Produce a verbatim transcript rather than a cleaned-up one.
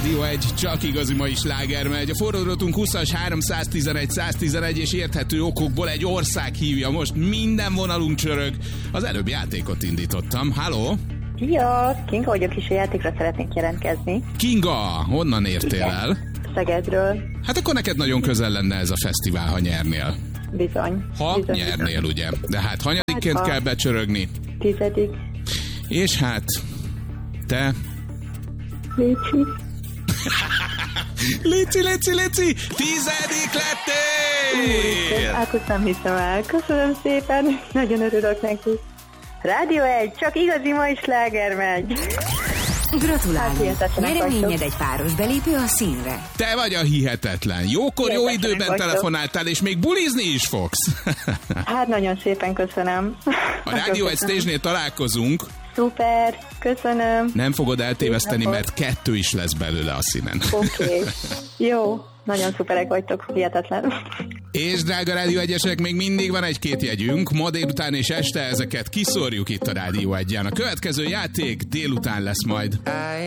Rádió egy, csak igazi mai sláger megy. A forródrotunk húszas háromszáztizenegy száztizenegy és érthető okokból egy ország hívja. Most minden vonalunk csörög. Az előbb játékot indítottam. Halló? Szia! Kinga vagyok, és a játékra szeretnék jelentkezni. Kinga, honnan értél Igen. el? Szegedről. Hát akkor neked nagyon közel lenne ez a fesztivál, ha nyernél. Bizony. Ha bizony, nyernél, bizony. ugye? De hát hanyadikként Hát, kell becsörögni. Tizedik. És hát te... Léci. Léci, léci, léci! Tizedik lettél! Hát azt nem hiszem el. Köszönöm szépen. Nagyon örülök neki. Rádió egy, csak igazi mai sláger megy. Gratulálunk! Hát, Nyereményed egy páros belépő a színre. Te vagy a hihetetlen. Jókor, jó Hihetetlenek időben vagytok. telefonáltál, és még bulizni is fogsz. Hát nagyon szépen köszönöm. A Rádió egy stage-nél találkozunk. Szuper, köszönöm. Nem fogod eltéveszteni, Szép mert kettő is lesz belőle a színen. Oké. Okay. Jó, nagyon szuperek vagytok, hihetetlen. És drága Rádió egyesek, még mindig van egy-két jegyünk. Ma délután és este ezeket kiszórjuk itt a Rádió egyen. A következő játék délután lesz majd.